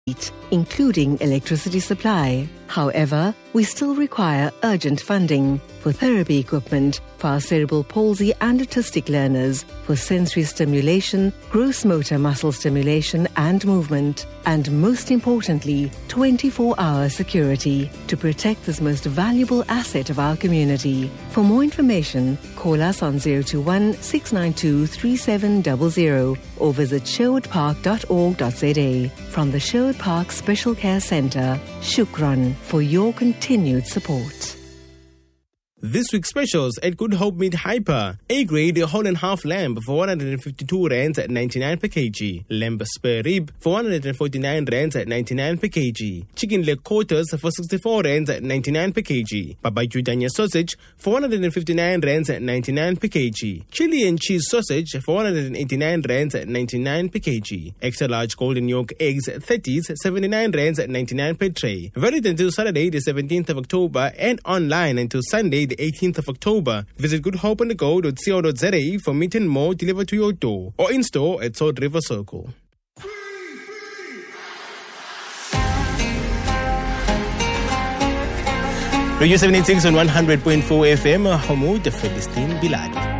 including electricity supply. However, we still require urgent funding for therapy equipment for our cerebral palsy and autistic learners, for sensory stimulation, gross motor muscle stimulation and movement, and most importantly, 24-hour security to protect this most valuable asset of our community. For more information, call us on 021 692 3700 or visit sherwoodpark.org.za. From the Sherwood Park Special Care Centre, Shukran for your continued support. This week's specials at Good Hope Meat Hyper. A-grade whole and half lamb for 152 rands at 99 per kg. Lamb spare rib for 149 rands at 99 per kg. Chicken leg quarters for 64 rands at 99 per kg. Barbecue Dania sausage for 159 rands at 99 per kg. Chili and cheese sausage for 189 rands at 99 per kg. Extra large golden yolk eggs 30s 79 rands at 99 per tray. Valid until Saturday the 17th of October and online until Sunday the 18th of October. Visit goodhopeandgo.co.za for meat and more delivered to your door or in store at Salt River Circle. Radio 76 on 100.4 FM, Hamoud Philistine Bilal.